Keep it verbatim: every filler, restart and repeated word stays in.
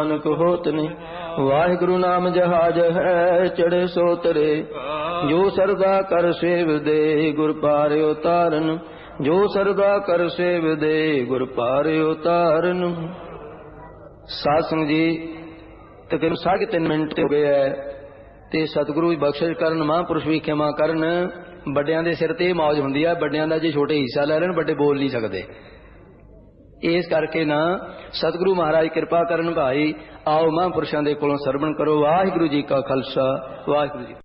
नानक होत नहीं। वाहिगुरु नाम जहाज है चढ़े सो तरे, जो सरदा कर सेव दे गुर पार उतारन। जो सरदा कर सेव दे गुर पार उतारन। साध संगत जी तकरीबन साढ़े तीन मिनट हो गए है ते सतगुरु बख्शिश करन, महापुरुष भी खिमा करन। बड़ियां दे सिर ते मौज हुंदी है, बड़ियां दा जे छोटे हिस्सा ले लैण बड़े बोल नहीं सकते। इस करके ना सतगुरु महाराज कृपा करन भाई, आओ महापुरुषों के कोलों सरवण करो। वाहिगुरु जी का खालसा वाहिगुरु जी।